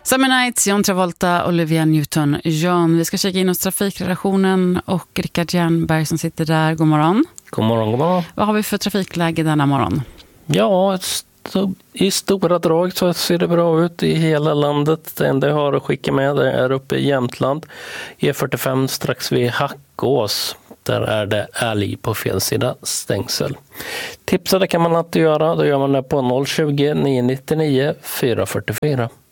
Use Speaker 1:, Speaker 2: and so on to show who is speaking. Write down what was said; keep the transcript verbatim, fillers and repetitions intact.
Speaker 1: Summer Nights, John Travolta, Olivia Newton-John. Vi ska kika in hos trafikredaktionen och Rickard Jernberg som sitter där. God morgon.
Speaker 2: God morgon, god morgon.
Speaker 1: Vad har vi för trafikläge denna morgon?
Speaker 2: Ja, st- i stora drag så ser det bra ut i hela landet. Det enda jag har att skicka med det är uppe i Jämtland. E fyrtiofem strax vid Hackås. Där är det älg på fel sida stängsel. Tipsa det kan man alltid göra. Då gör man det på noll tjugo, nio nio nio, fyra fyra fyra.